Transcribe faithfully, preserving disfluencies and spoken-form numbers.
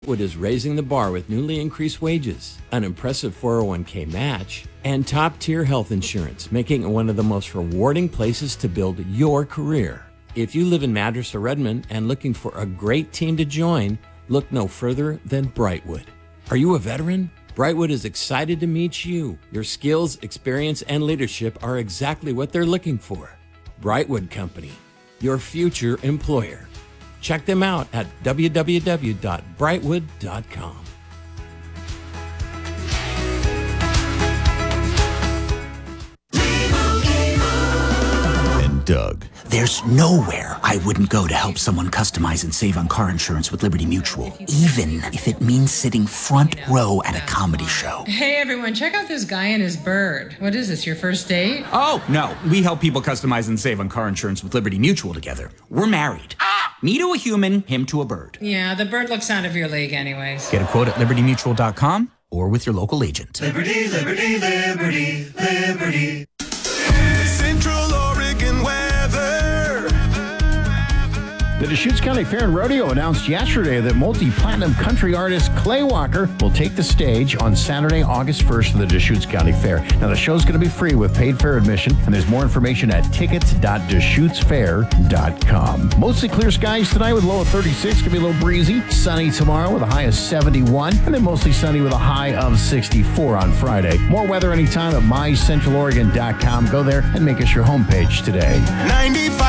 Brightwood is raising the bar with newly increased wages, an impressive four oh one k match, and top-tier health insurance, making it one of the most rewarding places to build your career. If you live in Madras or Redmond and looking for a great team to join, look no further than Brightwood. Are you a veteran? Brightwood is excited to meet you. Your skills, experience, and leadership are exactly what they're looking for. Brightwood Company, your future employer. Check them out at w w w dot brightwood dot com. And Doug. There's nowhere I wouldn't go to help someone customize and save on car insurance with Liberty Mutual, even if it means sitting front row at a comedy show. Hey everyone, check out this guy and his bird. What is this, your first date? Oh, no. We help people customize and save on car insurance with Liberty Mutual together. We're married. Me to a human, him to a bird. Yeah, the bird looks out of your league anyways. Get a quote at liberty mutual dot com or with your local agent. Liberty, liberty, liberty, liberty. Central Oregon weather. The Deschutes County Fair and Rodeo announced yesterday that multi-platinum country artist Clay Walker will take the stage on Saturday, August first for the Deschutes County Fair. Now, the show's going to be free with paid fair admission, and there's more information at tickets dot deschutes fair dot com. Mostly clear skies tonight with a low of thirty-six. Going to be a little breezy. Sunny tomorrow with a high of seventy-one, and then mostly sunny with a high of sixty-four on Friday. More weather anytime at my central oregon dot com. Go there and make us your homepage today. ninety-five